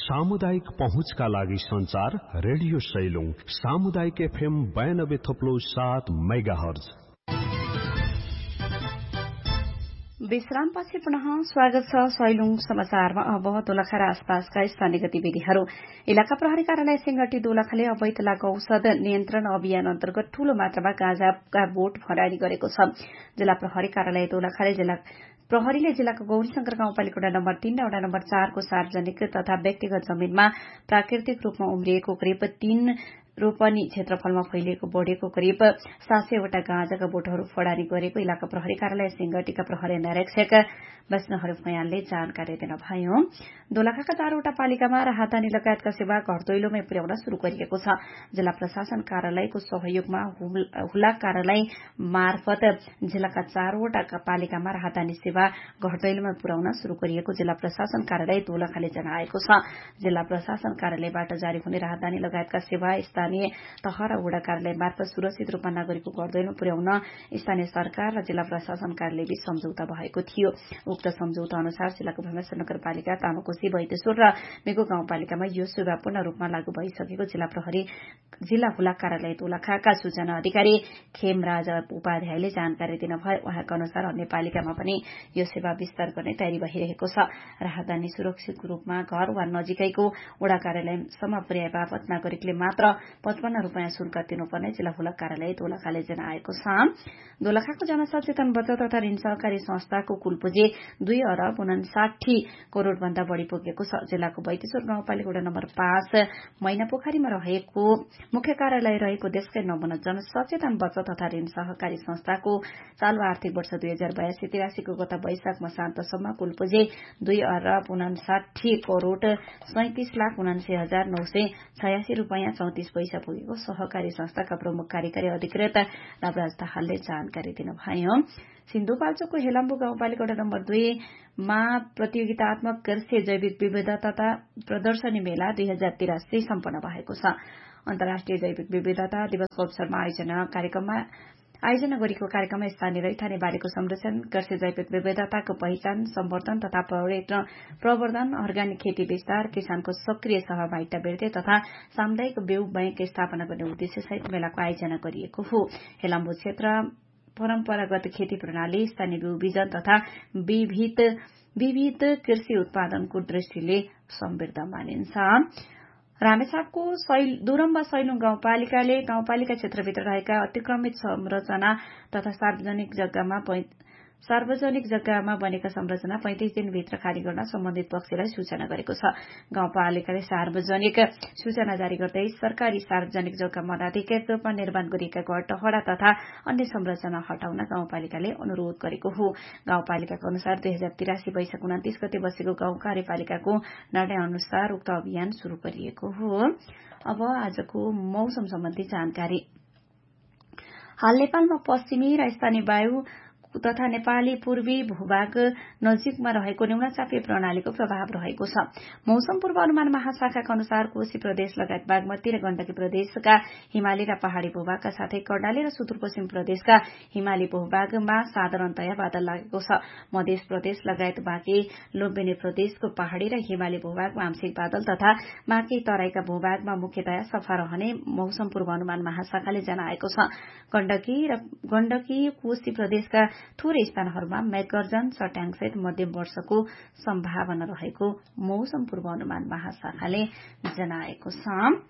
सामुदायिक पहुँचका लागि संचार रेडियो सैलुङ सामुदायिक FM 92.7 मेगाहर्ज। विश्रामपछि पुनः स्वागत छ सैलुङ समाचारमा। अब दोलखा र आसपासका स्थानीय गतिविधिहरू। इलाका प्रहरी कार्यालय सिंगटी दोलखाले अवैध लागु औषध नियन्त्रण अभियान अन्तर्गत ठूलो मात्रामा गाँजाका बोट फरारी गरेको छ। जिल्ला प्रहरी कार्यालय दोलखाले प्रहरीले जिल्लाको गौरीशंकर गाउँपालिका वडा नम्बर 3 र वडा नम्बर 4 को सार्वजनिक तथा व्यक्तिगत जमीनमा प्राकृतिक रूपमा उम्रिएको करिब 3 रोपनी क्षेत्रफलमा फैलिएको बढ़ेको करिब 700 वटा गाँजाका बोटहरू फडानी गरेको इलाका प्रहरी कार्यालय सिंगटीका प्रहरी निरीक्षक वैष्णव फयालले जानकारी दिनुभयो। दोलखाका 4वटा पालिकामा राहदानी लगायतका सेवा घर दैलोमै पुर्याउन शुरू गरिएको छ। जिल्ला प्रशासन कार्यालयको सहयोगमा हुला कार्यालय मार्फत जिल्लाका 4वटा पालिकामा राहदानी सेवा घर दैलोमै पुर्याउन शुरू गरिएको जिल्ला प्रशासन कार्यालय दोलखाले जनाएको छ। जिल्ला प्रशासन कार्यालयबाट जारी हुने राहदानी लगायतका सेवा स्थानीय तह र वडा कार्यालय मार्फत सुरक्षित रूपमा नागरिकको घर दैलो पुर्याउन स्थानीय सरकार र जिल्ला प्रशासन कार्यालयबीच सम्झौता भएको थियो। उक्त सम्झौता अनुसार जिल्लाको भीमेश्वर नगरपालिका, तामाकोशी, बैतेश्वर र मेगो गाउँपालिकामा यो सेवा पूर्ण रूपमा लागू भइसकेको जिल्ला हुला कार्यालय दोलखाका सूचना अधिकारी खेमराज उपाध्यायले जानकारी दिनुभयो। उहाँका अनुसार अन्य पालिकामा पनि यो सेवा विस्तार गर्ने तयारी भइरहेको छ। राहदानी सुरक्षित रूपमा घर वा नजिकैको वडा कार्यालयसम्म पुर्याए बापत नागरिकले मात्र 55 रुपियाँ शुल्क तिर्नुपर्ने जिल्ला हुला कार्यालय दोलखाले जनाएको छ। दोलखाको जनसचेतन बचत तथा ऋण सहकारी संस्थाको कुल पुँजी 2 अरब 59 करोड़ भन्दा बढ़ी पुगेको छ। जिल्लाको बैतेश्वर गाउँपालिका वडा नम्बर 5 मैनापोखरीमा रहेको मुख्य कार्यालय रहेको देशकै नमुना जनसचेतन बचत तथा ऋण सहकारी संस्थाको चालू आर्थिक वर्ष 2082-83 को गत वैशाख मसान्तसम्म कुल पुँजी 2 अरब 59 करोड़ 37,79,986 रुपियाँ 34 पैसा पुगेको सहकारी संस्थाका प्रमुख कार्यकारी अधिकृत नवराज दाहालले जानकारी दिनुभयो। सिन्धुपाल्चोकको हेलम्बु गाउँपालिका वडा नम्बर 2 मा प्रतियोगितात्मक कृषि जैविक विविधता प्रदर्शनी मेला 2083 सम्पन्न भएको छ। अन्तर्राष्ट्रिय जैविक विविधता दिवसको अवसरमा आयोजना गरेको कार्यक्रममा स्थानीय रैथाने बारीको संरक्षण, कृषि जैविक विविधताको पहिचान, सम्वर्धन तथा प्रवर्धन, अर्ग्यानिक खेती विस्तार, किसानको सक्रिय सहभागिता वृद्धि तथा सामुदायिक बिउ बैंक स्थापना गर्ने उद्देश्यसहित मेलाको आयोजना गरिएको हो। हेलम्बु क्षेत्र परम्परागत खेती प्रणाली, स्थानीय बिउ बिजन तथा विविध कृषि उत्पादनको दृष्टिले समृद्ध मानिन्छ। रामेछापको दुरम्बा सैलुङ गाउँपालिकाले गाउँपालिका क्षेत्रभित्र रहेका अतिक्रमित संरचना तथा सार्वजनिक जग्गामा बनेका संरचना 35 दिनभित्र खाली गर्न सम्बन्धित पक्षलाई सूचना गरेको छ। गाउँपालिकाले सार्वजनिक सूचना जारी गर्दै सरकारी सार्वजनिक जग्गामा अनाधिकृत रूपमा निर्माण गरिएका घर टहरा तथा अन्य संरचना हटाउन गाउँपालिकाले अनुरोध गरेको हो। गाउँपालिकाको अनुसार 2083 वैशाख 29 गते बसेको गाउँ कार्यपालिकाको निर्णय अनुसार उक्त अभियान शुरू गरिएको हो। अब आजको मौसम सम्बन्धी जानकारी। हाल नेपालमा पश्चिमी र स्थानीय वायु तथा नेपाली पूर्वी भूभाग नजिकमा रहेको न्यूनचापीय प्रणालीको प्रभाव रहेको छ। मौसम पूर्वानुमान महाशाखाका अनुसार कोशी प्रदेश लगायत बागमती र गण्डकी प्रदेशका हिमाली र पहाड़ी भूभागका साथै कर्णाली र सुदूरपश्चिम प्रदेशका हिमाली भूभागमा साधारणतया बादल लागेको छ। मध्य प्रदेश लगायत बाँकी लुम्बिनी प्रदेशको पहाड़ी र हिमाली भूभागमा आंशिक बादल तथा बाँकी तराईका भूभागमा मुख्यतया सफा रहने मौसम पूर्वानुमान महाशाखाले जनाएको छ। गण्डकी कोशी प्रदेशका थोरै स्थानहरूमा मेघगर्जन चट्याङसहित मध्यम वर्षाको सम्भावना रहेको मौसम पूर्वानुमान महाशाखाले जनाएको छ।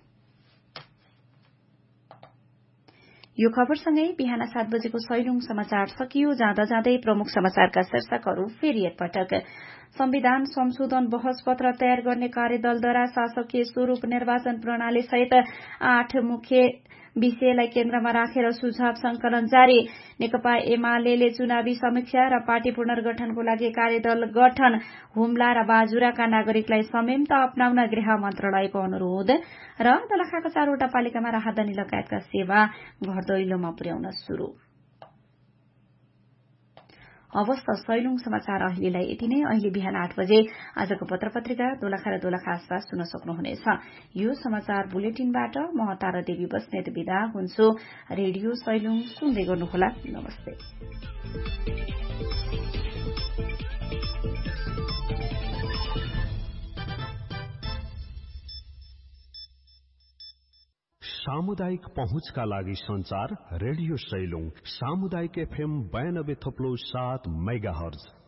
यो खबरसँगै बिहान 7 बजेको सैलुङ समाचार सकियो। जाँदा जाँदै प्रमुख समाचारका शीर्षकहरू फेरि एकपटक। संविधान संशोधन बहस पत्र तयार गर्ने कार्यदलद्वारा शासकीय स्वरूप निर्वाचन प्रणाली सहित 8 मुख्य विषयलाई केन्द्रमा राखेर सुझाव संकलन जारी। नेकपा एमाले चुनावी समीक्षा र पार्टी पुनर्गठनको लागि कार्यदल गठन। हुम्ला र बाजुराका नागरिकलाई संयमता अपनाउन गृह मन्त्रालयको अनुरोध। र दोलखाका 4वटा पालिकामा राहदानी लगायतका सेवा घर दैलोमा पुर्याउन शुरू। अवस्था सैलुङ समाचार अहिलेलाई यति नै। अहिले बिहान 8 बजे आजको पत्रपत्रिका दोलखा र दोलखा आसपास सुन्न सक्नुहुनेछ। यो समाचार बुलेटिनबाट म तारा देवी बस्नेत बिदा हुन्छु। रेडियो सैलुङ सुन्दै गर्नुहोला। नमस्ते। सामुदायिक पहुँचका लागि संचार रेडियो सैलुङ सामुदायिक FM 92.7 मेगाहर्ज।